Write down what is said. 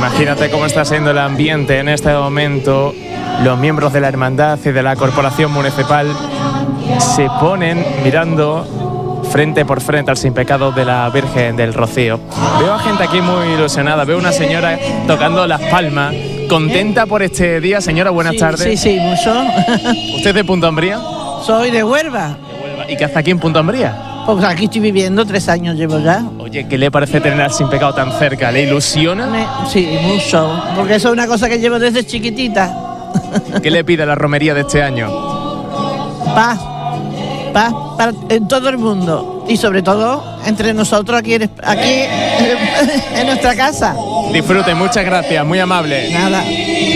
Imagínate cómo está siendo el ambiente en este momento. Los miembros de la hermandad y de la corporación municipal se ponen mirando frente por frente al sin pecado de la Virgen del Rocío. Veo a gente aquí muy ilusionada, veo una señora tocando las palmas, contenta por este día. Señora, buenas tardes. Sí, mucho. ¿Usted es de Punta Umbría? Soy de Huelva. ¿Y qué hace aquí en Punta Umbría? Pues aquí estoy viviendo, 3 años llevo ya. Oye, ¿qué le parece tener al sin pecado tan cerca? ¿Le ilusiona? Sí, mucho, porque eso es una cosa que llevo desde chiquitita. ¿Qué le pide la romería de este año? Paz en todo el mundo y sobre todo entre nosotros aquí en nuestra casa. Disfrute, muchas gracias, muy amable. Nada.